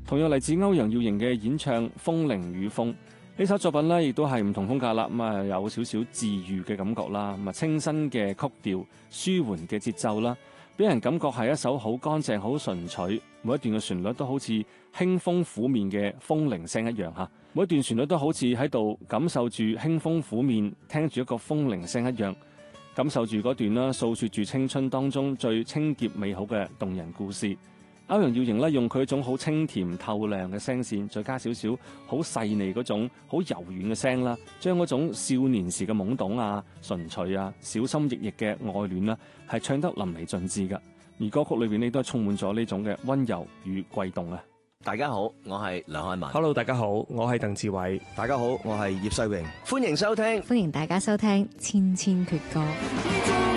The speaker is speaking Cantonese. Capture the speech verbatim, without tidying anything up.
同樣嚟自歐陽耀瑩嘅演唱《風鈴與風》。呢首作品呢，亦都係唔同風格啦，咁啊有少少治愈嘅感覺啦，咁啊清新嘅曲調、舒緩嘅節奏啦，俾人感覺係一首好乾淨、好純粹，每一段嘅旋律都好似輕風拂面嘅風鈴聲一樣嚇，每一段旋律都好似喺度感受住輕風拂面，聽住一個風鈴聲一樣，感受住嗰段啦，訴説住青春當中最清潔美好嘅動人故事。歐陽耀瑩咧用佢一種好清甜透亮嘅聲線，再加少少好細膩嗰種好柔軟嘅聲啦，將嗰種少年時嘅懵懂啊、純粹啊、小心翼翼嘅愛戀啦，係唱得淋漓盡致㗎。而歌曲裏邊呢，都係充滿咗呢種嘅溫柔與悸動啊！ 大家好，我係梁漢文。 Hello， 大家好，我係鄧志偉。 大家好，我係葉世榮。 歡迎收聽， 歡迎大家收聽《千千闕歌》。